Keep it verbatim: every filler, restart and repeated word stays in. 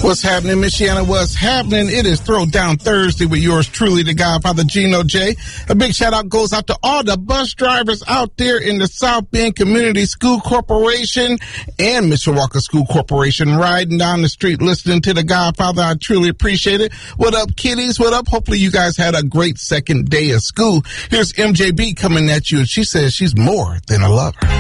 What's happening, Michiana? What's happening? It is Throwdown Thursday with yours truly, the Godfather Gino J. A big shout out goes out to all the bus drivers out there in the South Bend Community School Corporation and Mister Walker School Corporation riding down the street listening to the Godfather. I truly appreciate it. What up, kiddies? What up? Hopefully you guys had a great second day of school. Here's M J B coming at you, and she says she's more than a lover.